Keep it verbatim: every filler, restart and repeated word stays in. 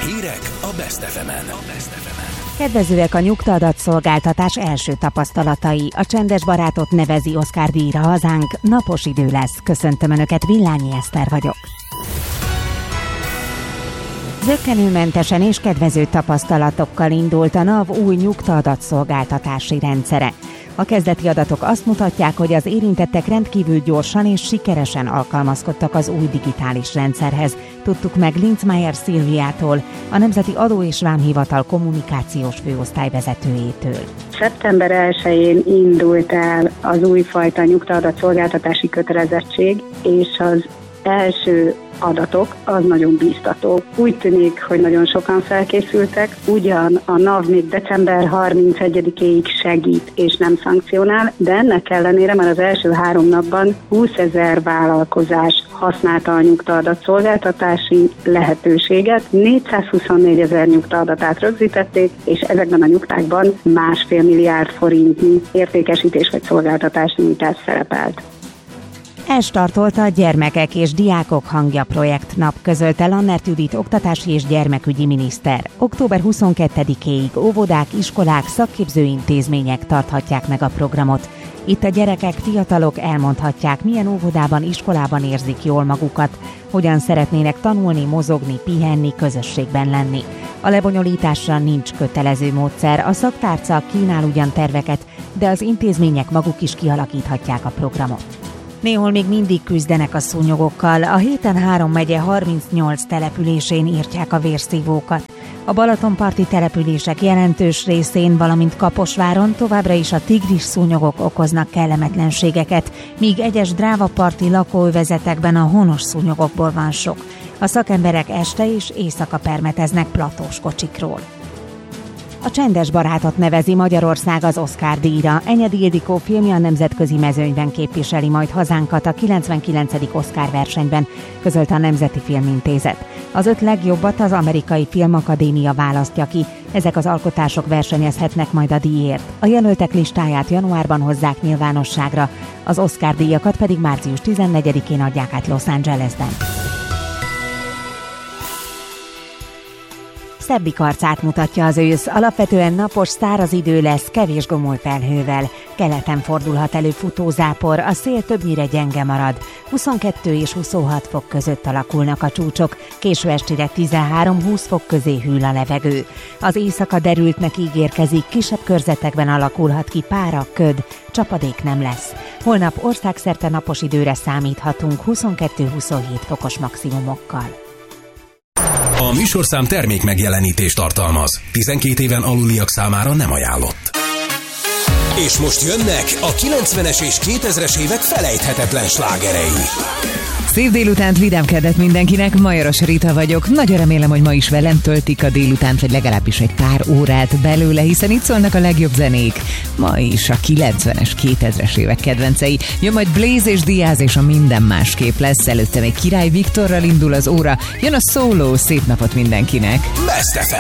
Hírek a Best ef emen. Kedvezőek a nyugtaadatszolgáltatás első tapasztalatai. A csendes barátot nevezi Oscar-díjra hazánk. Napos idő lesz. Köszöntöm Önöket, Villányi Eszter vagyok. Zökkenőmentesen és kedvező tapasztalatokkal indult a NAV új nyugtaadatszolgáltatási rendszere. A kezdeti adatok azt mutatják, hogy az érintettek rendkívül gyorsan és sikeresen alkalmazkodtak az új digitális rendszerhez. Tudtuk meg Linzmeier Szilviától, a Nemzeti Adó és Vámhivatal kommunikációs főosztály vezetőjétől. szeptember elsején indult el az újfajta nyugtaadatszolgáltatási kötelezettség, és az első adatok, az nagyon bíztató. Úgy tűnik, hogy nagyon sokan felkészültek, ugyan a NAV még december harmincegyedikéig segít és nem szankcionál, de ennek ellenére már az első három napban húszezer vállalkozás használta a nyugtaadatszolgáltatási lehetőséget, négyszázhuszonnégy ezer nyugtaadatát rögzítették, és ezekben a nyugtákban másfél milliárd forintnyi értékesítés vagy szolgáltatás nyújtás szerepelt. Elstartolta a Gyermekek és Diákok Hangja projekt nap, közölte Lannert Judit oktatási és gyermekügyi miniszter. október huszonkettedikéig óvodák, iskolák, szakképzőintézmények tarthatják meg a programot. Itt a gyerekek, fiatalok elmondhatják, milyen óvodában, iskolában érzik jól magukat, hogyan szeretnének tanulni, mozogni, pihenni, közösségben lenni. A lebonyolításra nincs kötelező módszer, a szaktárca kínál ugyan terveket, de az intézmények maguk is kialakíthatják a programot. Néhol még mindig küzdenek a szúnyogokkal. A héten három megye harmincnyolc településén írtják a vérszívókat. A balatonparti települések jelentős részén, valamint Kaposváron továbbra is a tigris szúnyogok okoznak kellemetlenségeket, míg egyes drávaparti lakóövezetekben a honos szúnyogokból van sok. A szakemberek este és éjszaka permeteznek platós kocsikról. A csendes barátot nevezi Magyarország az Oscar-díjra. Enyedi Ildikó filmje a nemzetközi mezőnyben képviseli majd hazánkat a kilencvenkilencedik Oscar versenyben, közölte a Nemzeti Filmintézet. Az öt legjobbat az Amerikai Filmakadémia választja ki. Ezek az alkotások versenyezhetnek majd a díjért. A jelöltek listáját januárban hozzák nyilvánosságra, az Oscar-díjakat pedig március tizennegyedikén adják át Los Angelesben. Szebbik arcát mutatja az ősz, alapvetően napos, száraz idő lesz, kevés gomoly felhővel. Keleten fordulhat elő futózápor, a szél többnyire gyenge marad. huszonkettő és huszonhat fok között alakulnak a csúcsok, késő estére tizenhárom-húsz fok közé hűl a levegő. Az éjszaka derültnek ígérkezik, kisebb körzetekben alakulhat ki pára, köd, csapadék nem lesz. Holnap országszerte napos időre számíthatunk huszonkettő-huszonhét fokos maximumokkal. A műsorszám termék megjelenítést tartalmaz. tizenkét éven aluliak számára nem ajánlott. És most jönnek a kilencvenes és kétezres évek felejthetetlen slágerei. Szép délutánt, vidámkedett mindenkinek, Majoros Rita vagyok. Nagyon remélem, hogy ma is velem töltik a délutánt, vagy legalábbis egy pár órát belőle, hiszen itt szólnak a legjobb zenék. Ma is a kilencvenes, kétezres évek kedvencei. Jön majd Blaze és Diaz, és a minden másképp lesz. Előtte még Király Viktorral indul az óra. Jön a szóló, szép napot mindenkinek. Best ef em.